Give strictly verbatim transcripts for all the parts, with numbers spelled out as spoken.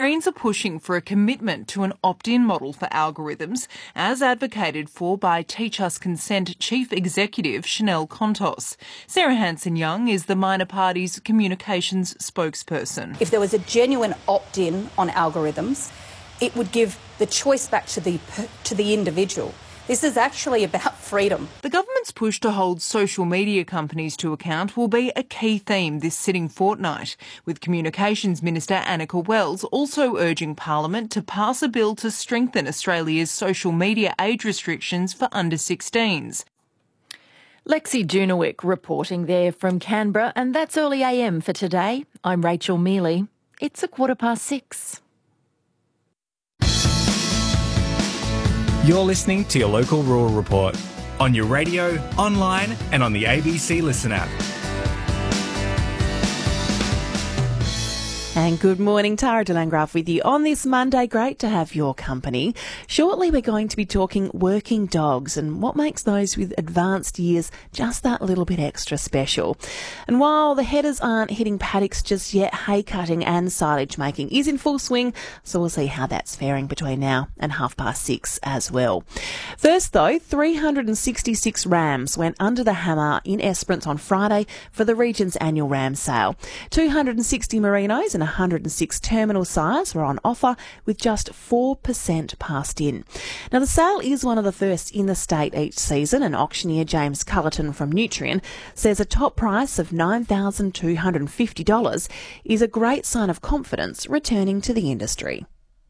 Greens are pushing for a commitment to an opt-in model for algorithms, as advocated for by Teach Us Consent Chief Executive Chanel Contos. Sarah Hanson-Young is the minor party's communications spokesperson. If there was a genuine opt-in on algorithms, it would give the choice back to the to the individual. This is actually about freedom. The government's push to hold social media companies to account will be a key theme this sitting fortnight, with Communications Minister Annika Wells also urging Parliament to pass a bill to strengthen Australia's social media age restrictions for under sixteens. Lexi Junowick reporting there from Canberra, and that's Early A M for today. I'm Rachel Mealy. It's a quarter past six. You're listening to your local rural report on your radio, online and on the A B C Listen app. And good morning, Tara de Landgraf with you on this Monday. Great to have your company. Shortly we're going to be talking working dogs and what makes those with advanced years just that little bit extra special. And while the headers aren't hitting paddocks just yet, hay cutting and silage making is in full swing, so we'll see how that's faring between now and half past six as well. First though, three hundred sixty-six rams went under the hammer in Esperance on Friday for the region's annual ram sale. two hundred sixty merinos and one hundred six terminal sires were on offer, with just four percent passed in. Now, the sale is one of the first in the state each season, and auctioneer James Cullerton from Nutrien says a top price of nine thousand two hundred fifty dollars is a great sign of confidence returning to the industry.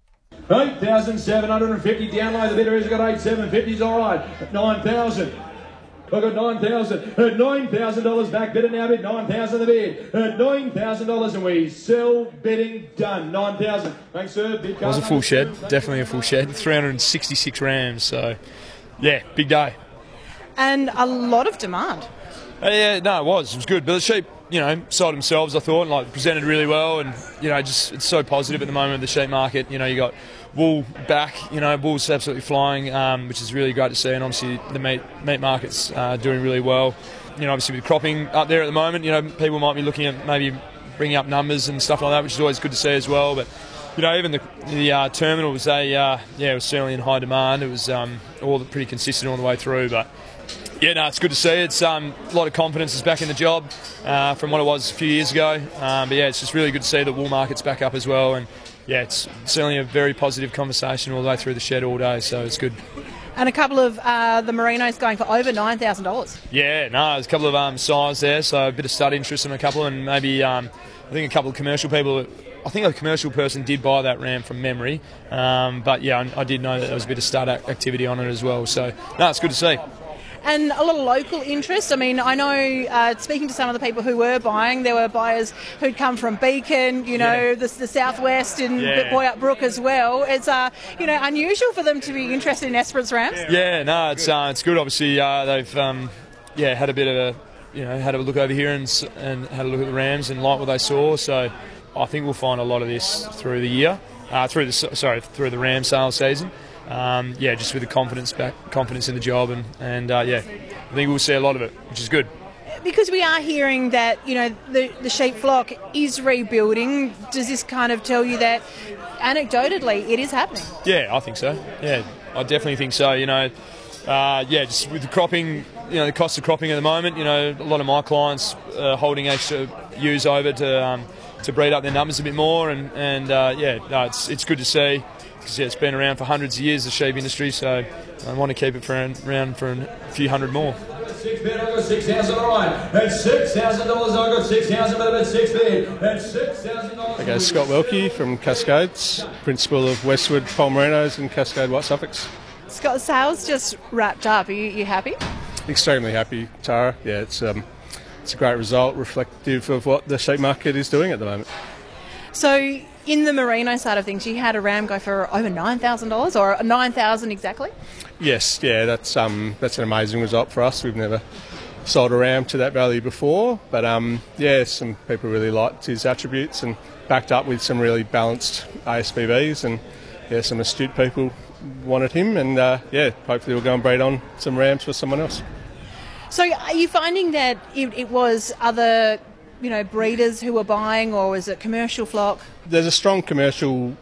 eight thousand seven hundred fifty down low. The bidder has got eight thousand seven hundred fifty, is all right. At nine thousand. I've got nine thousand dollars. At nine thousand dollars back bidder now bid. nine thousand dollars the bid. At nine thousand dollars and we sell bidding done. nine thousand dollars. Thanks, sir. Bid it was a full shed. Definitely a full shed. three hundred sixty-six rams. So, yeah, big day. And a lot of demand. Uh, yeah, no, it was. It was good. But the sheep, you know, sold themselves, I thought, and like presented really well. And, you know, just it's so positive at the moment, the sheep market. You know, you got wool back, you know, wool's absolutely flying, um, which is really great to see. And obviously the meat meat market's uh, doing really well. You know, obviously with cropping up there at the moment, you know, people might be looking at maybe bringing up numbers and stuff like that, which is always good to see as well. But, you know, even the, the uh, terminals, they, uh, yeah, it was certainly in high demand. It was um, all pretty consistent all the way through. But, yeah, no, it's good to see. It's um, a lot of confidence is back in the job uh, from what it was a few years ago. Um, but, yeah, it's just really good to see the wool market's back up as well. And, yeah, it's certainly a very positive conversation all the way through the shed all day, so it's good. And a couple of uh, the merinos going for over nine thousand dollars. Yeah, no, there's a couple of um, sires there, so a bit of stud interest in a couple, and maybe um, I think a couple of commercial people. I think a commercial person did buy that ram from memory, um, but yeah, I, I did know that there was a bit of stud activity on it as well, so no, it's good to see. And a lot of local interest. I mean, I know, uh, speaking to some of the people who were buying, there were buyers who'd come from Beacon, you know, yeah. the, the southwest and yeah. Boyup Brook as well. It's, uh, you know, unusual for them to be interested in Esperance rams. Yeah, no, it's uh, it's good. Obviously, uh, they've um, yeah had a bit of a, you know, had a look over here and and had a look at the rams and liked what they saw. So I think we'll find a lot of this through the year, uh, through the sorry through the ram sale season. Um, yeah, just with the confidence back, confidence in the job, and, and uh, yeah, I think we'll see a lot of it, which is good. Because we are hearing that, you know, the, the sheep flock is rebuilding. Does this kind of tell you that, anecdotally, it is happening? Yeah, I think so. Yeah, I definitely think so. You know, uh, yeah, just with the cropping, you know, the cost of cropping at the moment, you know, a lot of my clients are holding extra ewes over to um, to breed up their numbers a bit more, and, and uh, yeah, no, it's it's good to see. Yeah, it's been around for hundreds of years, the sheep industry, so I want to keep it for around for a few hundred more. Six bid, I got six thousand, all right. That's six thousand dollars, I got six thousand, but it's six bid. That's six thousand dollars. Okay, Scott Wilkie from Cascades, principal of Westwood Palmerinos and Cascade White Suffolks. Scott, the sales just wrapped up. Are you, you happy? Extremely happy, Tara. Yeah, it's um, it's a great result, reflective of what the sheep market is doing at the moment. So, in the merino side of things, you had a ram go for over nine thousand dollars, or nine thousand dollars exactly? Yes, yeah, that's um, that's an amazing result for us. We've never sold a ram to that value before, but um, yeah, some people really liked his attributes and backed up with some really balanced A S B Bs, and yeah, some astute people wanted him, and uh, yeah, hopefully we'll go and breed on some rams for someone else. So are you finding that it, it was other, you know, breeders who were buying, or was it commercial flock? There's a strong commercial